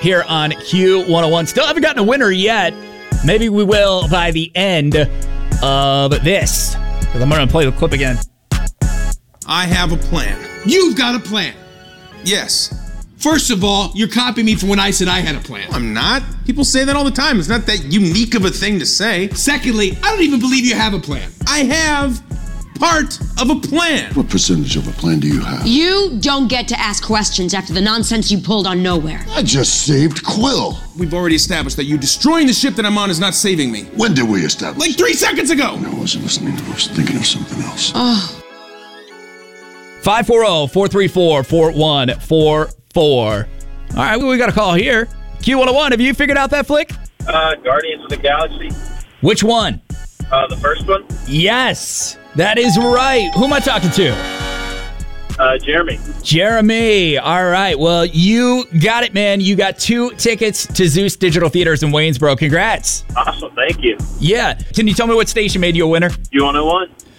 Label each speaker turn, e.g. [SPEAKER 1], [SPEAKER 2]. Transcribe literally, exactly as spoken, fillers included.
[SPEAKER 1] here on Q one oh one. Still haven't gotten a winner yet. Maybe we will by the end of this. Because I'm going to play the clip again.
[SPEAKER 2] I have a plan.
[SPEAKER 3] You've got a plan.
[SPEAKER 2] Yes.
[SPEAKER 3] First of all, you're copying me from when I said I had a plan.
[SPEAKER 2] I'm not. People say that all the time. It's not that unique of a thing to say.
[SPEAKER 3] Secondly, I don't even believe you have a plan.
[SPEAKER 2] I have part of a plan.
[SPEAKER 4] What percentage of a plan do you have?
[SPEAKER 5] You don't get to ask questions after the nonsense you pulled on Nowhere.
[SPEAKER 4] I just saved Quill.
[SPEAKER 2] We've already established that you destroying the ship that I'm on is not saving me.
[SPEAKER 4] When did we establish?
[SPEAKER 2] Like three seconds ago.
[SPEAKER 4] No, I wasn't listening. I was thinking of something else.
[SPEAKER 5] Oh.
[SPEAKER 1] five four zero, four three four, four one four four. All right, well, we got a call here. Q one oh one, have you figured out that flick?
[SPEAKER 6] Uh, Guardians of the Galaxy.
[SPEAKER 1] Which one?
[SPEAKER 6] Uh, the first one.
[SPEAKER 1] Yes, that is right. Who am I talking to?
[SPEAKER 6] Uh, Jeremy.
[SPEAKER 1] Jeremy. All right. Well, you got it, man. You got two tickets to Zeus Digital Theaters in Waynesboro. Congrats.
[SPEAKER 6] Awesome. Thank you.
[SPEAKER 1] Yeah. Can you tell me what station made you a winner?
[SPEAKER 6] Q one oh one.